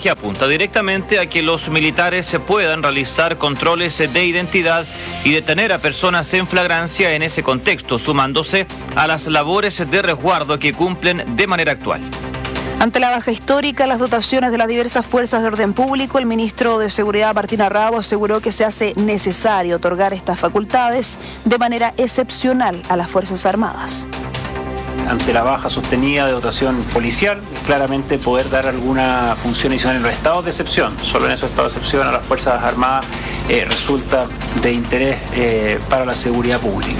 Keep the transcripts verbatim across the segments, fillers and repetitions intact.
que apunta directamente a que los militares se puedan realizar controles de identidad y detener a personas en flagrancia en ese contexto, sumándose a las labores de resguardo que cumplen de manera actual. Ante la baja histórica, las dotaciones de las diversas fuerzas de orden público, el ministro de Seguridad, Martín Arrabo, aseguró que se hace necesario otorgar estas facultades de manera excepcional a las Fuerzas Armadas. Ante la baja sostenida de dotación policial, claramente poder dar alguna función adicional en los estados de excepción. Solo en esos estados de excepción a las Fuerzas Armadas eh, resulta de interés eh, para la seguridad pública.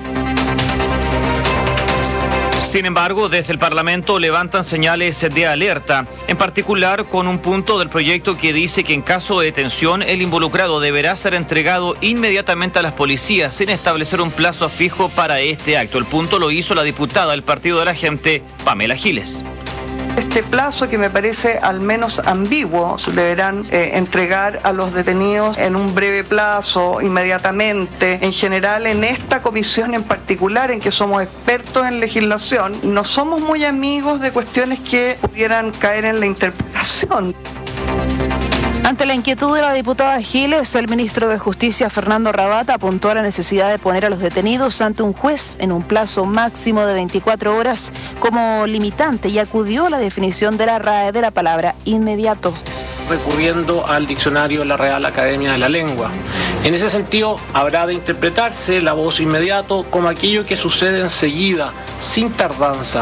Sin embargo, desde el Parlamento levantan señales de alerta, en particular con un punto del proyecto que dice que en caso de detención el involucrado deberá ser entregado inmediatamente a las policías sin establecer un plazo fijo para este acto. El punto lo hizo la diputada del Partido de la Gente, Pamela Giles. Este plazo, que me parece al menos ambiguo, se deberán eh, entregar a los detenidos en un breve plazo, inmediatamente. En general, en esta comisión en particular, en que somos expertos en legislación, no somos muy amigos de cuestiones que pudieran caer en la interpretación. Ante la inquietud de la diputada Giles, el ministro de Justicia, Fernando Rabata, apuntó a la necesidad de poner a los detenidos ante un juez en un plazo máximo de veinticuatro horas como limitante y acudió a la definición de la R A E de la palabra inmediato. Recurriendo al diccionario de la Real Academia de la Lengua. En ese sentido, habrá de interpretarse la voz inmediato como aquello que sucede enseguida, sin tardanza.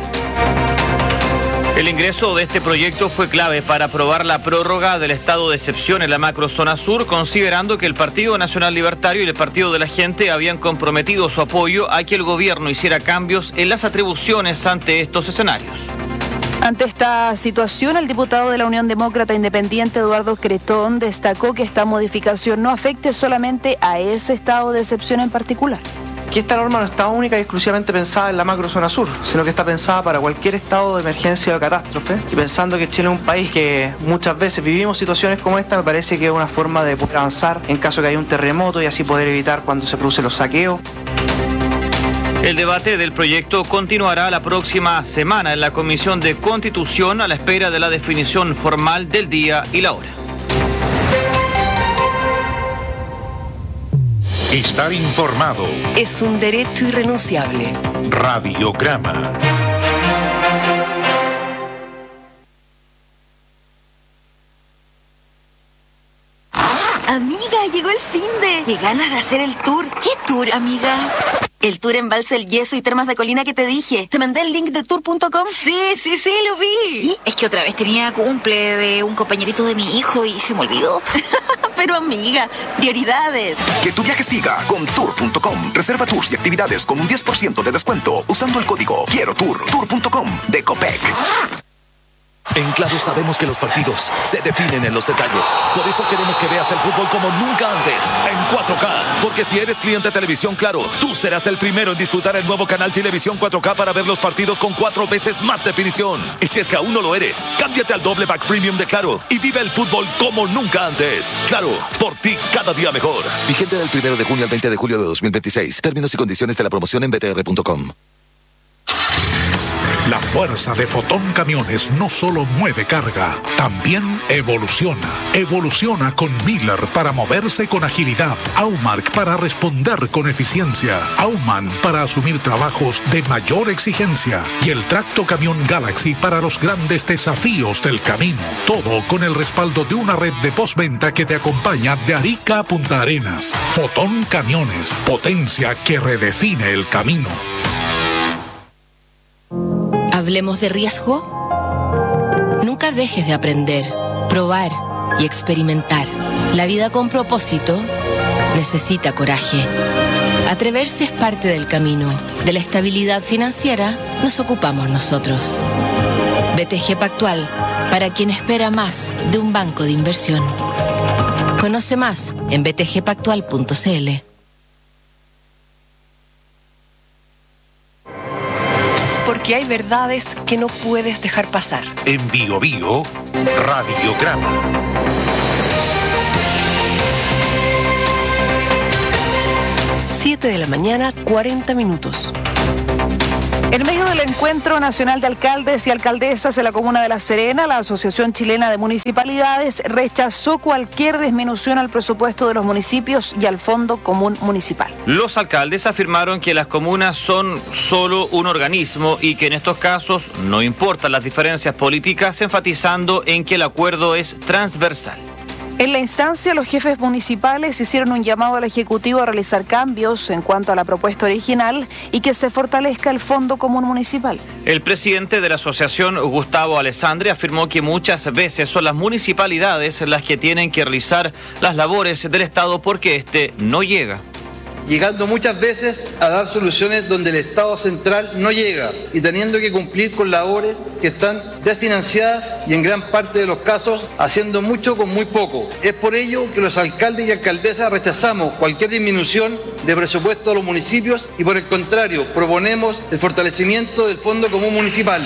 El ingreso de este proyecto fue clave para aprobar la prórroga del estado de excepción en la macrozona sur, considerando que el Partido Nacional Libertario y el Partido de la Gente habían comprometido su apoyo a que el gobierno hiciera cambios en las atribuciones ante estos escenarios. Ante esta situación, el diputado de la Unión Demócrata Independiente, Eduardo Cretón, destacó que esta modificación no afecte solamente a ese estado de excepción en particular. Que esta norma no está única y exclusivamente pensada en la macrozona sur, sino que está pensada para cualquier estado de emergencia o catástrofe. Y pensando que Chile es un país que muchas veces vivimos situaciones como esta, me parece que es una forma de poder avanzar en caso de que haya un terremoto y así poder evitar cuando se producen los saqueos. El debate del proyecto continuará la próxima semana en la Comisión de Constitución a la espera de la definición formal del día y la hora. Estar informado es un derecho irrenunciable. Radiograma. Amiga, llegó el finde. Qué ganas de hacer el tour. ¿Qué tour, amiga? El tour en Balsa El Yeso y Termas de Colina que te dije. ¿Te mandé el link de tour punto com? Sí, sí, sí, lo vi. ¿Y? Es que otra vez tenía cumple de un compañerito de mi hijo y se me olvidó. Pero amiga, prioridades. Que tu viaje siga con tour punto com. Reserva tours y actividades con un diez por ciento de descuento usando el código Quiero Tour. tour punto com de Copec. En Claro sabemos que los partidos se definen en los detalles. Por eso queremos que veas el fútbol como nunca antes, en cuatro K. Porque si eres cliente de Televisión Claro, tú serás el primero en disfrutar el nuevo canal Televisión cuatro K para ver los partidos con cuatro veces más definición. Y si es que aún no lo eres, cámbiate al doble pack premium de Claro y vive el fútbol como nunca antes. Claro, por ti cada día mejor. Vigente del primero de junio al veinte de julio de dos mil veintiséis. Términos y condiciones de la promoción en b t r punto com. La fuerza de Fotón Camiones no solo mueve carga, también evoluciona. Evoluciona con Miller para moverse con agilidad, Aumark para responder con eficiencia, Auman para asumir trabajos de mayor exigencia y el Tracto Camión Galaxy para los grandes desafíos del camino. Todo con el respaldo de una red de postventa que te acompaña de Arica a Punta Arenas. Fotón Camiones, potencia que redefine el camino. Hablemos de riesgo. Nunca dejes de aprender, probar y experimentar. La vida con propósito necesita coraje. Atreverse es parte del camino. De la estabilidad financiera nos ocupamos nosotros. B T G Pactual, para quien espera más de un banco de inversión. Conoce más en b t g pactual punto c l. Porque hay verdades que no puedes dejar pasar. En Bio Bio, Radiograma. siete de la mañana, cuarenta minutos. En medio del Encuentro Nacional de Alcaldes y Alcaldesas en la Comuna de La Serena, la Asociación Chilena de Municipalidades rechazó cualquier disminución al presupuesto de los municipios y al Fondo Común Municipal. Los alcaldes afirmaron que las comunas son solo un organismo y que en estos casos no importan las diferencias políticas, enfatizando en que el acuerdo es transversal. En la instancia, los jefes municipales hicieron un llamado al Ejecutivo a realizar cambios en cuanto a la propuesta original y que se fortalezca el Fondo Común Municipal. El presidente de la asociación, Gustavo Alessandri, afirmó que muchas veces son las municipalidades las que tienen que realizar las labores del Estado porque este no llega. Llegando muchas veces a dar soluciones donde el Estado central no llega y teniendo que cumplir con labores que están desfinanciadas y en gran parte de los casos haciendo mucho con muy poco. Es por ello que los alcaldes y alcaldesas rechazamos cualquier disminución de presupuesto a los municipios y por el contrario proponemos el fortalecimiento del Fondo Común Municipal.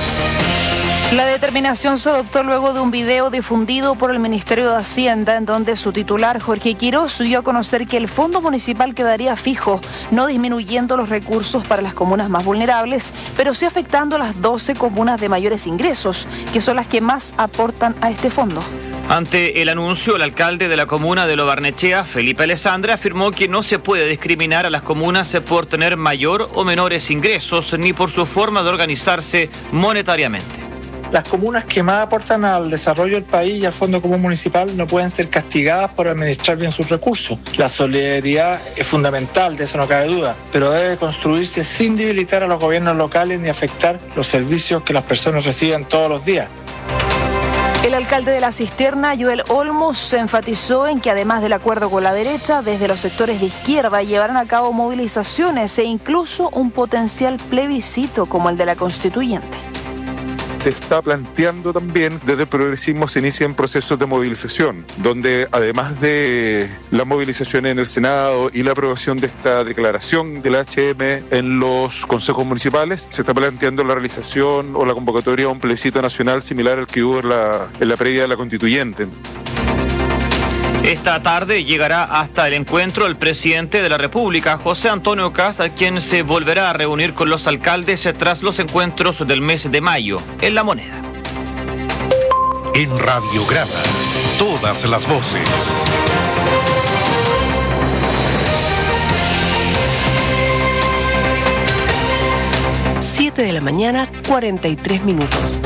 La determinación se adoptó luego de un video difundido por el Ministerio de Hacienda en donde su titular, Jorge Quirós, dio a conocer que el fondo municipal quedaría fijo, no disminuyendo los recursos para las comunas más vulnerables, pero sí afectando a las doce comunas de mayores ingresos, que son las que más aportan a este fondo. Ante el anuncio, el alcalde de la comuna de Lo Barnechea, Felipe Alessandri, afirmó que no se puede discriminar a las comunas por tener mayor o menores ingresos ni por su forma de organizarse monetariamente. Las comunas que más aportan al desarrollo del país y al Fondo Común Municipal no pueden ser castigadas por administrar bien sus recursos. La solidaridad es fundamental, de eso no cabe duda, pero debe construirse sin debilitar a los gobiernos locales ni afectar los servicios que las personas reciben todos los días. El alcalde de La Cisterna, Joel Olmos, enfatizó en que además del acuerdo con la derecha, desde los sectores de izquierda llevarán a cabo movilizaciones e incluso un potencial plebiscito como el de la Constituyente. Se está planteando también desde el progresismo se inician procesos de movilización, donde además de la movilización en el Senado y la aprobación de esta declaración del H M en los consejos municipales, se está planteando la realización o la convocatoria a un plebiscito nacional similar al que hubo en la, en la previa de la Constituyente. Esta tarde llegará hasta el encuentro el presidente de la República, José Antonio Kast, a quien se volverá a reunir con los alcaldes tras los encuentros del mes de mayo en La Moneda. En Radiograma, todas las voces. siete de la mañana, cuarenta y tres minutos.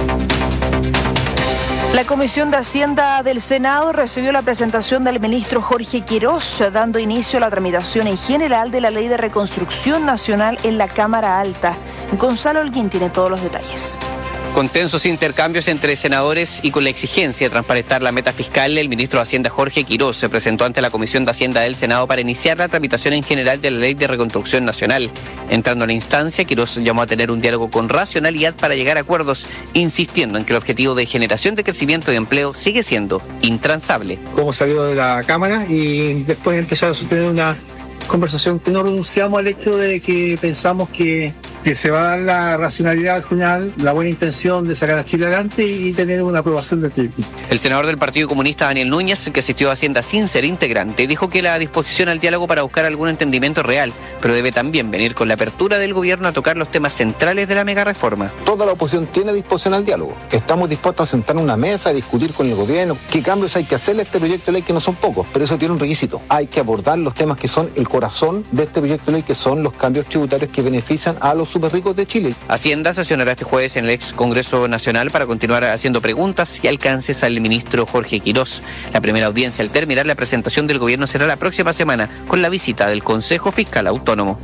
La Comisión de Hacienda del Senado recibió la presentación del ministro Jorge Quirós, dando inicio a la tramitación en general de la Ley de Reconstrucción Nacional en la Cámara Alta. Gonzalo Holguín tiene todos los detalles. Con tensos intercambios entre senadores y con la exigencia de transparentar la meta fiscal, el ministro de Hacienda Jorge Quirós se presentó ante la Comisión de Hacienda del Senado para iniciar la tramitación en general de la Ley de Reconstrucción Nacional. Entrando a la instancia, Quirós llamó a tener un diálogo con racionalidad para llegar a acuerdos, insistiendo en que el objetivo de generación de crecimiento y empleo sigue siendo intransable. Como salió de la Cámara y después empezó a sostener una conversación que no renunciamos al hecho de que pensamos que que se va a dar la racionalidad al final, la buena intención de sacar a Chile adelante y tener una aprobación de T I P. El senador del Partido Comunista, Daniel Núñez, que asistió a Hacienda sin ser integrante, dijo que la disposición al diálogo para buscar algún entendimiento real, pero debe también venir con la apertura del gobierno a tocar los temas centrales de la megareforma. Toda la oposición tiene disposición al diálogo. Estamos dispuestos a sentar en una mesa, a discutir con el gobierno qué cambios hay que hacerle a este proyecto de ley, que no son pocos, pero eso tiene un requisito. Hay que abordar los temas que son el corazón de este proyecto de ley, que son los cambios tributarios que benefician a los súper ricos de Chile. Hacienda sesionará este jueves en el ex Congreso Nacional para continuar haciendo preguntas y alcances al ministro Jorge Quirós. La primera audiencia al terminar la presentación del gobierno será la próxima semana con la visita del Consejo Fiscal Autónomo.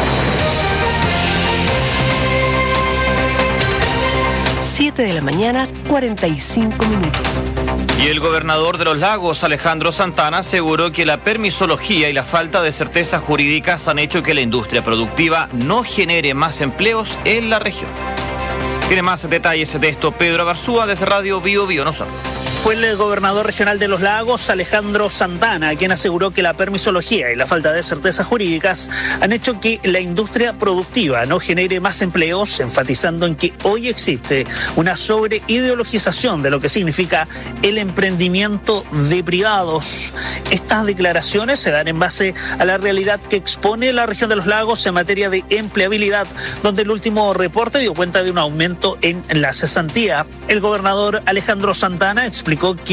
siete de la mañana, cuarenta y cinco minutos. Y el gobernador de Los Lagos, Alejandro Santana, aseguró que la permisología y la falta de certezas jurídicas han hecho que la industria productiva no genere más empleos en la región. Tiene más detalles de esto Pedro Garzúa desde Radio Bio Bio Nosotros. Fue el gobernador regional de Los Lagos, Alejandro Santana, quien aseguró que la permisología y la falta de certezas jurídicas han hecho que la industria productiva no genere más empleos, enfatizando en que hoy existe una sobreideologización de lo que significa el emprendimiento de privados. Estas declaraciones se dan en base a la realidad que expone la región de Los Lagos en materia de empleabilidad, donde el último reporte dio cuenta de un aumento en la cesantía. El gobernador Alejandro Santana explicó que